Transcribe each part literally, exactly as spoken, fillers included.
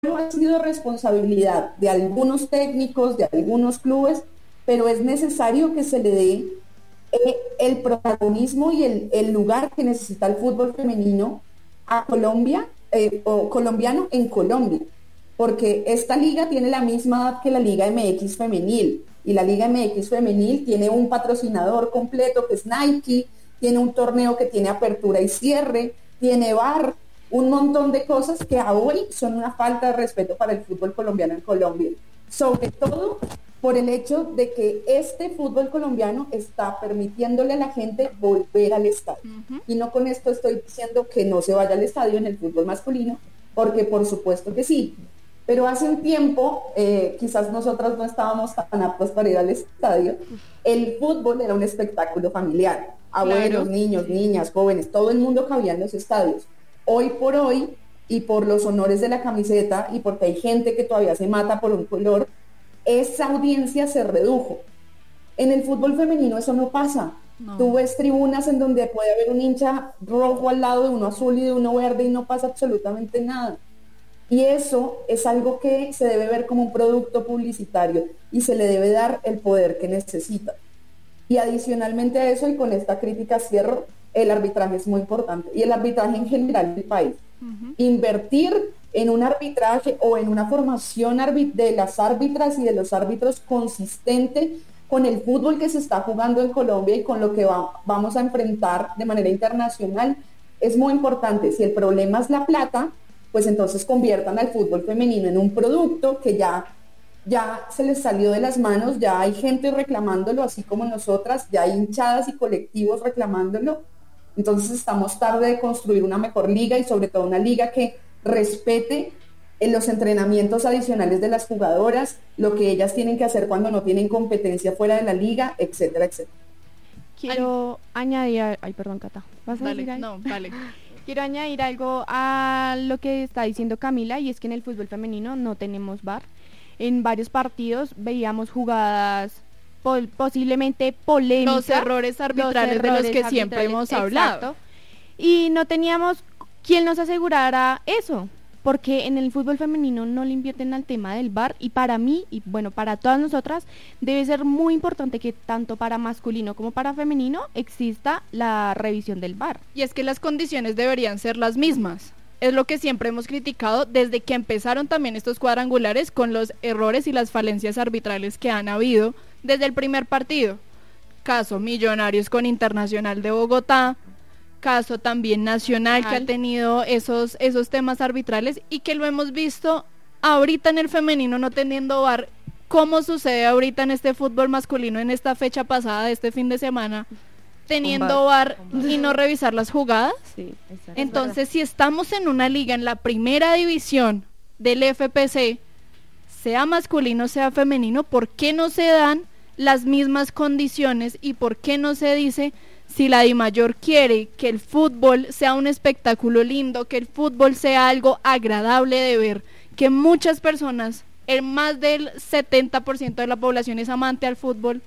ha sido responsabilidad de algunos técnicos, de algunos clubes, pero es necesario que se le dé eh, el protagonismo y el, el lugar que necesita el fútbol femenino a Colombia, eh, o colombiano en Colombia, porque esta liga tiene la misma edad que la Liga M X femenil, y la Liga M X femenil tiene un patrocinador completo que es Nike, tiene un torneo que tiene apertura y cierre, tiene V A R, un montón de cosas que a hoy son una falta de respeto para el fútbol colombiano en Colombia, sobre todo por el hecho de que este fútbol colombiano está permitiéndole a la gente volver al estadio. Uh-huh. Y no con esto estoy diciendo que no se vaya al estadio en el fútbol masculino, porque por supuesto que sí. Pero hace un tiempo, eh, quizás nosotros no estábamos tan aptos para ir al estadio, el fútbol era un espectáculo familiar. Abuelos, claro, niños, niñas, jóvenes, todo el mundo cabía en los estadios. Hoy por hoy, y por los honores de la camiseta, y porque hay gente que todavía se mata por un color, esa audiencia se redujo. En el fútbol femenino eso no pasa. No. Tú ves tribunas en donde puede haber un hincha rojo al lado de uno azul y de uno verde y no pasa absolutamente nada. Y eso es algo que se debe ver como un producto publicitario y se le debe dar el poder que necesita. Y adicionalmente a eso, y con esta crítica cierro, el arbitraje es muy importante. Y el arbitraje en general del país. Uh-huh. Invertir en un arbitraje o en una formación de las árbitras y de los árbitros consistente con el fútbol que se está jugando en Colombia y con lo que va, vamos a enfrentar de manera internacional es muy importante. Si el problema es la plata, pues entonces conviertan al fútbol femenino en un producto que ya, ya se les salió de las manos, ya hay gente reclamándolo, así como nosotras, ya hay hinchadas y colectivos reclamándolo. Entonces estamos tarde de construir una mejor liga y sobre todo una liga que respete en los entrenamientos adicionales de las jugadoras, lo que ellas tienen que hacer cuando no tienen competencia fuera de la liga, etcétera, etcétera. Quiero Ay. añadir, ay, perdón, Cata, ¿vas a dale, decir algo? No, vale. Quiero añadir algo a lo que está diciendo Camila, y es que en el fútbol femenino no tenemos V A R. En varios partidos veíamos jugadas po- posiblemente polémicas. Los errores arbitrales los errores de los que siempre hemos hablado. Exacto. Y no teníamos quien nos asegurara eso, porque en el fútbol femenino no le invierten al tema del V A R, y para mí, y bueno, para todas nosotras, debe ser muy importante que tanto para masculino como para femenino exista la revisión del V A R. Y es que las condiciones deberían ser las mismas. Es lo que siempre hemos criticado desde que empezaron también estos cuadrangulares, con los errores y las falencias arbitrales que han habido desde el primer partido. Caso Millonarios con Internacional de Bogotá, caso también Nacional, que ha tenido esos, esos temas arbitrales y que lo hemos visto ahorita en el femenino no teniendo V A R, como sucede ahorita en este fútbol masculino en esta fecha pasada de este fin de semana, teniendo V A R y no revisar las jugadas. Sí, exacto. Entonces, si estamos en una liga en la primera división del F P C, sea masculino, sea femenino, ¿por qué no se dan las mismas condiciones y por qué no se dice: si la DIMAYOR quiere que el fútbol sea un espectáculo lindo, que el fútbol sea algo agradable de ver, que muchas personas, el más del setenta por ciento de la población es amante al fútbol,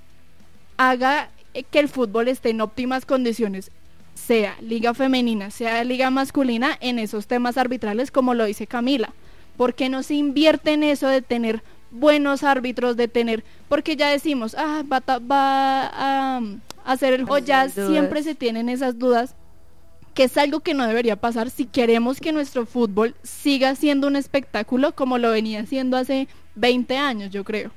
haga que el fútbol esté en óptimas condiciones, sea liga femenina, sea liga masculina, en esos temas arbitrales, como lo dice Camila? ¿Por qué no se invierte en eso de tener buenos árbitros, de tener, porque ya decimos, ah, va, ta, va a... hacer el o ya siempre se tienen esas dudas, que es algo que no debería pasar si queremos que nuestro fútbol siga siendo un espectáculo como lo venía siendo hace veinte años, yo creo.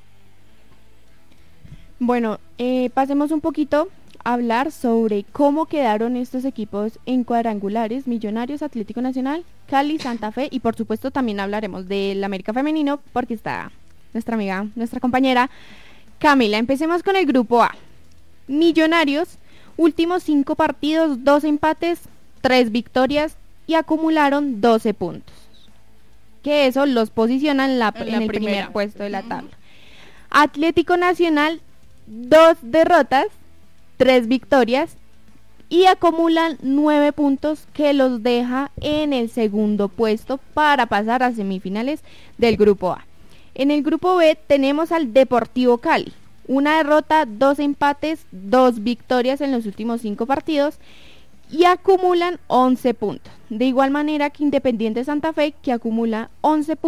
Bueno, eh, pasemos un poquito a hablar sobre cómo quedaron estos equipos en cuadrangulares: Millonarios, Atlético Nacional, Cali, Santa Fe, y por supuesto también hablaremos del América femenino, porque está nuestra amiga, nuestra compañera Camila. Empecemos con el grupo A. Millonarios, últimos cinco partidos, dos empates, tres victorias y acumularon doce puntos, que eso los posiciona en, la, en, en la el primera. primer puesto de la tabla. Atlético Nacional, dos derrotas, tres victorias y acumulan nueve puntos, que los deja en el segundo puesto para pasar a semifinales del grupo A. En el grupo B tenemos al Deportivo Cali, una derrota, dos empates, dos victorias en los últimos cinco partidos y acumulan once puntos. De igual manera que Independiente Santa Fe, que acumula once puntos.